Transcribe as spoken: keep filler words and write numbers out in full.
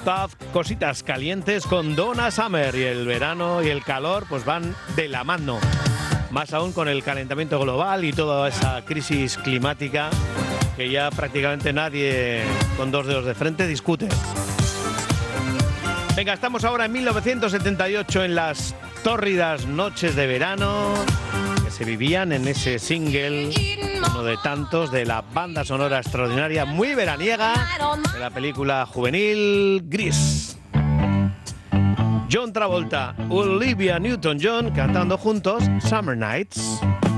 Stuff, cositas calientes con Donna Summer, y el verano y el calor pues van de la mano. Más aún con el calentamiento global y toda esa crisis climática que ya prácticamente nadie con dos dedos de frente discute. Venga, estamos ahora en mil novecientos setenta y ocho, en las tórridas noches de verano que se vivían en ese single, uno de tantos de la banda sonora extraordinaria, muy veraniega, de la película juvenil Grease. John Travolta, Olivia Newton-John cantando juntos Summer Nights.